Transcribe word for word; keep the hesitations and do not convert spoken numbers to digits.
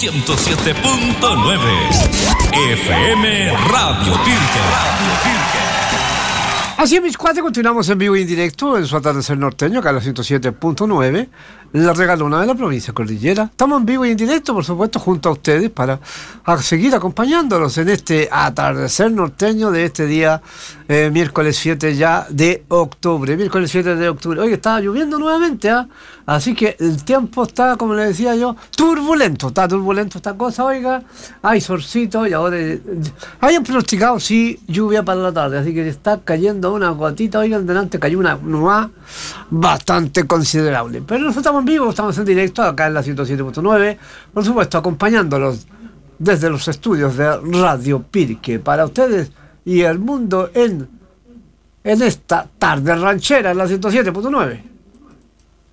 ciento siete punto nueve. F M Radio Pirque. Radio Pirque. Así es, mis cuates, continuamos en vivo y en directo en su atardecer norteño, acá a la ciento siete punto nueve, la regalona de la provincia Cordillera. Estamos en vivo y en directo, por supuesto, junto a ustedes para a seguir acompañándolos en este atardecer norteño de este día, eh, miércoles siete ya de octubre. Miércoles siete de octubre. Oye, estaba lloviendo nuevamente, ¿ah? ¿eh? Así que el tiempo está, como le decía yo, turbulento. Está turbulento esta cosa, oiga. Hay solcito y ahora eh, hayan pronosticado, sí, lluvia para la tarde. Así que está cayendo una gotita, oigan, delante cayó una nueva bastante considerable. Pero nosotros estamos en vivo, estamos en directo acá en la ciento siete punto nueve, por supuesto, acompañándolos desde los estudios de Radio Pirque para ustedes y el mundo en, en esta tarde ranchera en la ciento siete punto nueve.